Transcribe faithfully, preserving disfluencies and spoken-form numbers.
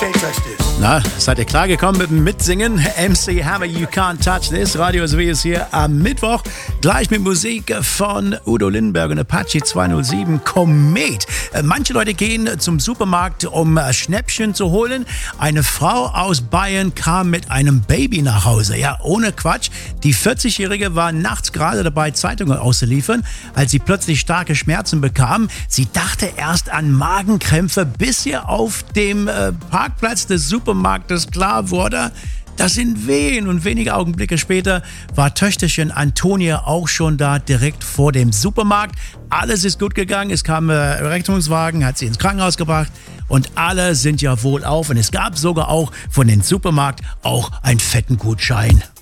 can't touch this. Na, seid ihr klargekommen mit dem Mitsingen? M C Hammer, You Can't Touch This. Radio S W ist hier am Mittwoch. Gleich mit Musik von Udo Lindenberg und Apache zweihundertsieben, Komet. Manche Leute gehen zum Supermarkt, um Schnäppchen zu holen. Eine Frau aus Bayern kam mit einem Baby nach Hause. Ja, ohne Quatsch. Die vierzigjährige war nachts gerade dabei, Zeitungen auszuliefern, als sie plötzlich starke Schmerzen bekam. Sie dachte erst an Magenkrämpfe, bis ihr auf dem äh, Parkplatz des Supermarktes klar wurde, das sind Wehen. Und wenige Augenblicke später war Töchterchen Antonia auch schon da, direkt vor dem Supermarkt. Alles ist gut gegangen, es kam ein äh, Rettungswagen, hat sie ins Krankenhaus gebracht und alle sind ja wohlauf. Und es gab sogar auch von dem Supermarkt auch einen fetten Gutschein.